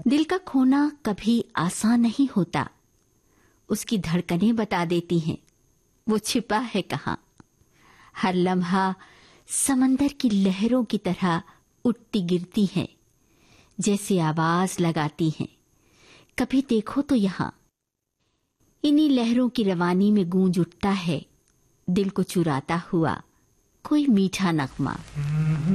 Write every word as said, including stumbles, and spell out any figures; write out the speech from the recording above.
दिल का खोना कभी आसान नहीं होता। उसकी धड़कनें बता देती हैं वो छिपा है कहाँ। हर लम्हा समंदर की लहरों की तरह उठती गिरती है, जैसे आवाज लगाती हैं, कभी देखो तो यहाँ। इन्हीं लहरों की रवानी में गूंज उठता है दिल को चुराता हुआ कोई मीठा नगमा।